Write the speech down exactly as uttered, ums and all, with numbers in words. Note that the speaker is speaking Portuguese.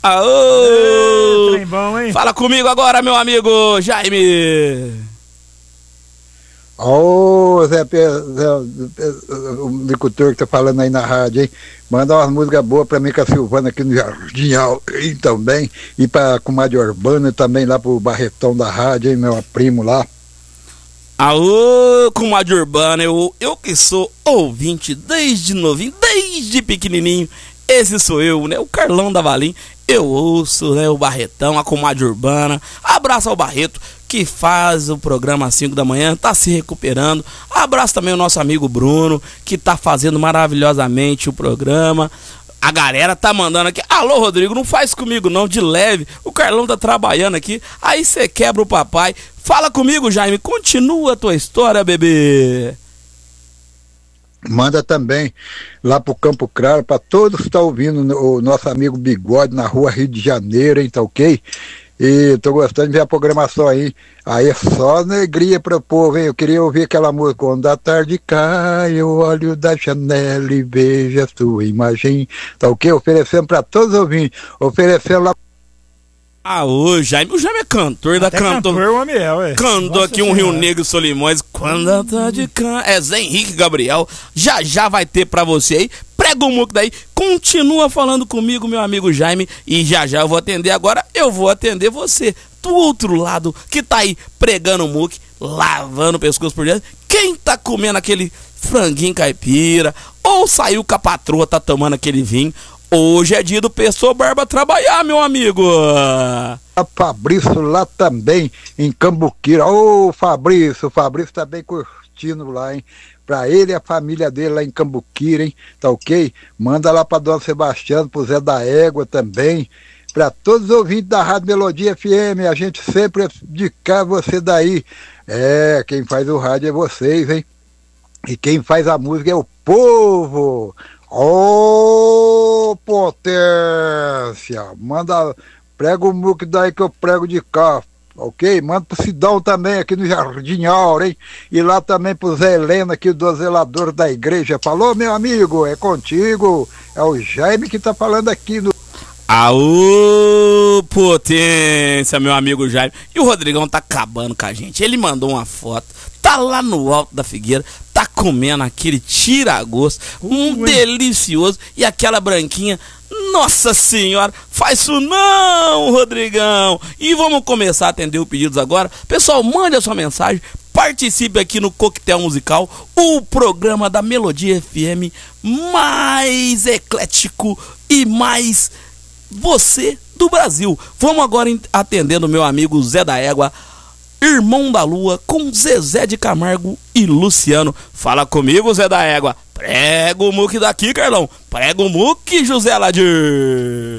Aô! É, trem bom, hein? Fala comigo agora, meu amigo Jaime. Ô, oh, Zé, Zé, o agricultor que tá falando aí na rádio, hein? Manda umas músicas boas pra mim com a Silvana aqui no Jardim Alto também. E pra Comadre Urbana também lá pro Barretão da rádio, hein? Meu primo lá. Aô, Comadre Urbana, eu, eu que sou ouvinte desde novinho, desde pequenininho. Esse sou eu, né? O Carlão da Valim. Eu ouço, né? O Barretão, a Comadre Urbana. Abraço ao Barreto, que faz o programa às cinco da manhã, tá se recuperando. Abraço também o nosso amigo Bruno, que tá fazendo maravilhosamente o programa. A galera tá mandando aqui: alô, Rodrigo, não faz comigo não, de leve. O Carlão tá trabalhando aqui. Aí você quebra o papai. Fala comigo, Jaime, continua a tua história, bebê. Manda também lá pro Campo Claro, para todos que estão ouvindo o nosso amigo Bigode na rua Rio de Janeiro, hein, tá ok? E tô gostando de ver a programação aí. Aí é só alegria pro povo, hein? Eu queria ouvir aquela música: quando a tarde cai, eu olho da janela e vejo a sua imagem, tá ok? Oferecendo para todos os ouvintes, oferecendo lá. Ah, o Jaime, o Jaime é cantor, da cantor. Cantor, o homem é, ué. Cantou aqui um Rio Negro Solimões. Quando a tarde cai. É Zé Henrique Gabriel. Já já vai ter pra você aí. Prega o muco daí. Continua falando comigo, meu amigo Jaime. E já já eu vou atender agora. Eu vou atender você do outro lado que tá aí pregando o muque, lavando o pescoço por dentro. Quem tá comendo aquele franguinho caipira? Ou saiu com a patroa, tá tomando aquele vinho? Hoje é dia do Pessoa Barba trabalhar, meu amigo. A Fabrício lá também, em Cambuquira. Ô, oh, Fabrício, o Fabrício tá bem curtindo lá, hein? Pra ele e a família dele lá em Cambuquira, hein? Tá ok? Manda lá pra Dona Sebastiana, pro Zé da Égua também. Pra todos os ouvintes da Rádio Melodia F M, a gente sempre indica você daí. É, quem faz o rádio é vocês, hein? E quem faz a música é o povo. Ô, oh, potência! Manda, prega o muque daí que eu prego de cá, ok? Manda pro Sidão também aqui no Jardim Aura, hein? E lá também pro Zé Helena aqui, do zelador da igreja. Falou, meu amigo, é contigo. É o Jaime que tá falando aqui no... Aô, potência, meu amigo Jaime. E o Rodrigão tá acabando com a gente. Ele mandou uma foto, tá lá no alto da figueira, tá comendo aquele tira-gosto, um uh, delicioso, e aquela branquinha. Nossa senhora, faz isso não, Rodrigão. E vamos começar a atender os pedidos agora. Pessoal, mande a sua mensagem, participe aqui no Coquetel Musical, o programa da Melodia F M mais eclético e mais você do Brasil. Vamos agora atendendo meu amigo Zé da Égua, Irmão da Lua, com Zezé de Camargo e Luciano. Fala comigo, Zé da Égua. Prega o muque daqui, Carlão. Prega o muque, José Ladir.